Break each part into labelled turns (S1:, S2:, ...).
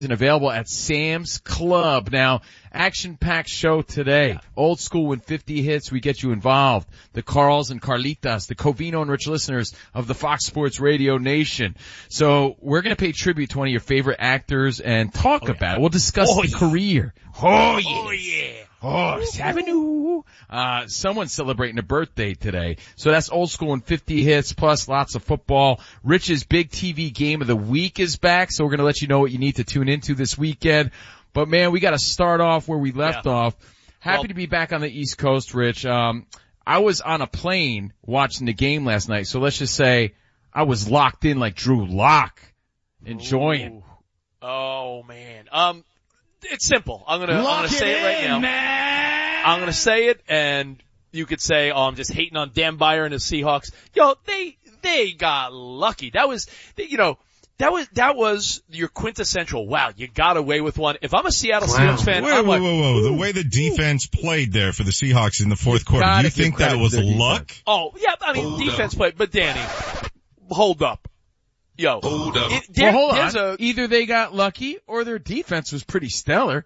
S1: and available at Sam's Club. Now, action-packed show today. Old school when 50 hits, we get you involved. The Carls and Carlitas, the Covino and Rich listeners of the Fox Sports Radio Nation. So we're going to pay tribute to one of your favorite actors and talk about it. We'll discuss the career. Avenue. Someone's celebrating a birthday today. So that's old school and 50 hits plus lots of football. Rich's big TV game of the week is back. So we're going to let you know what you need to tune into this weekend. But man, we got to start off where we left off. Happy to be back on the East Coast, Rich. I was on a plane watching the game last night. So let's just say I was locked in like Drew Lock, enjoying.
S2: Ooh. Oh man. It's simple. I'm gonna say it right now. Man. I'm gonna say it, and you could say, "Oh, I'm just hating on Dan Byer and the Seahawks." Yo, they got lucky. That was your quintessential. Wow, you got away with one. If I'm a Seattle Seahawks fan,
S3: whoa. The way the defense played there for the Seahawks in the fourth quarter, you think that it was luck?
S2: Oh yeah, I mean defense played, but Danny, hold up. Yo,
S1: hold on. Either they got lucky or their defense was pretty stellar.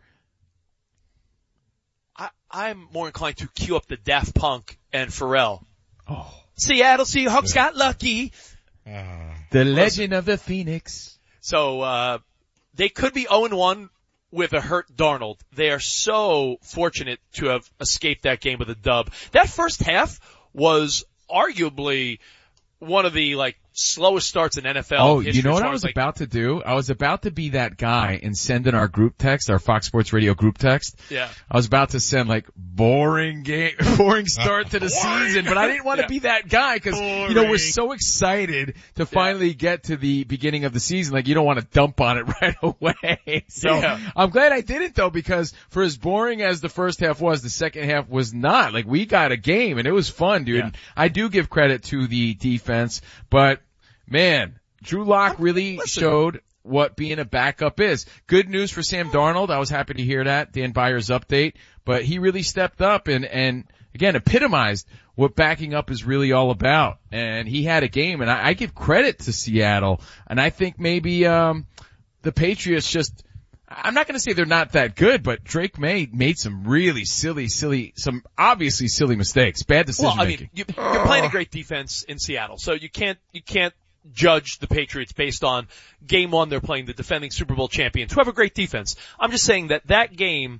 S2: I'm more inclined to cue up the Daft Punk and Pharrell. Oh. Seattle Seahawks got lucky.
S1: The legend of the Phoenix.
S2: So, they could be 0-1 with a hurt Darnold. They are so fortunate to have escaped that game with a dub. That first half was arguably one of the, slowest starts in NFL history.
S1: You know what I was about to do? I was about to be that guy and send in our group text, our Fox Sports Radio group text.
S2: Yeah.
S1: I was about to send boring start to the season, but I didn't want to be that guy because, we're so excited to finally get to the beginning of the season. You don't want to dump on it right away. So I'm glad I didn't though, because for as boring as the first half was, the second half was not. We got a game and it was fun, dude. Yeah. I do give credit to the defense, but man, Drew Lock really showed what being a backup is. Good news for Sam Darnold. I was happy to hear that, Dan Byer's update. But he really stepped up and again, epitomized what backing up is really all about. And he had a game, and I give credit to Seattle. And I think maybe the Patriots just, I'm not going to say they're not that good, but Drake May made some really silly, some obviously silly mistakes, bad decision making.
S2: You're playing a great defense in Seattle, so you can't judge the Patriots based on game one. They're playing the defending Super Bowl champions who have a great defense. I'm just saying that game,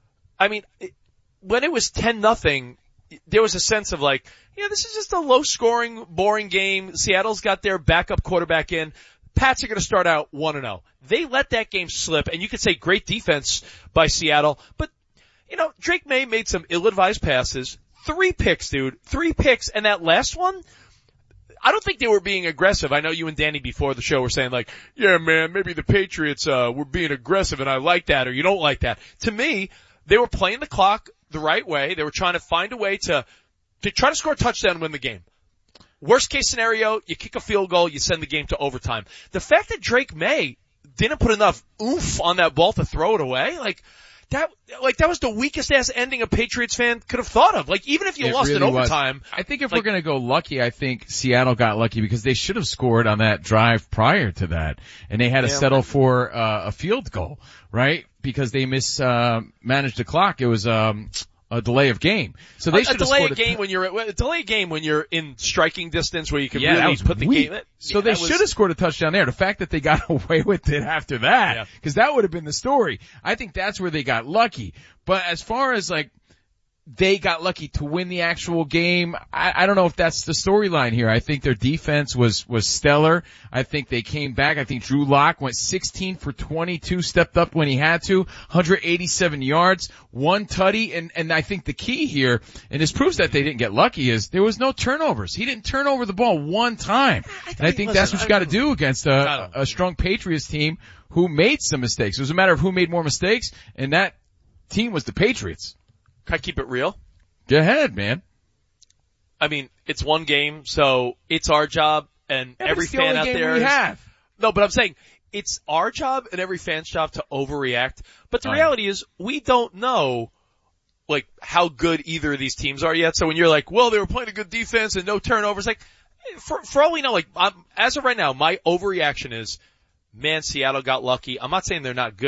S2: when it was 10-0, there was a sense of this is just a low scoring, boring game. Seattle's got their backup quarterback in. Pats are going to start out 1-0. They let that game slip, and you could say great defense by Seattle, but Drake May made some ill-advised passes. 3 picks, dude. 3 picks, and that last one, I don't think they were being aggressive. I know you and Danny before the show were saying yeah man, maybe the Patriots were being aggressive and I like that or you don't like that. To me, they were playing the clock the right way. They were trying to find a way to try to score a touchdown and win the game. Worst case scenario, you kick a field goal, you send the game to overtime. The fact that Drake May didn't put enough oomph on that ball to throw it away, that was the weakest ass ending a Patriots fan could have thought of. Even if you lost in overtime.
S1: I think if we're gonna go lucky, I think Seattle got lucky because they should have scored on that drive prior to that. And they had to settle for, a field goal, right? Because they managed the clock. It was, a delay of game. So they should have scored
S2: a delay game when you're in striking distance where you can really put the game.
S1: So they should have scored a touchdown there. The fact that they got away with it after that, because that would have been the story. I think that's where they got lucky. But as far as they got lucky to win the actual game, I don't know if that's the storyline here. I think their defense was stellar. I think they came back. I think Drew Lock went 16 for 22, stepped up when he had to, 187 yards, 1 tutty, and I think the key here, and this proves that they didn't get lucky, is there was no turnovers. He didn't turn over the ball one time. And I think that's what you got to do against a strong Patriots team who made some mistakes. It was a matter of who made more mistakes, and that team was the Patriots.
S2: Can I keep it real?
S1: Go ahead, man.
S2: It's one game, so it's our job and every fan out there
S1: we have.
S2: No, but I'm saying it's our job and every fan's job to overreact. But the reality is we don't know how good either of these teams are yet. So when you're they were playing a good defense and no turnovers, for all we know, as of right now, my overreaction is man, Seattle got lucky. I'm not saying they're not good.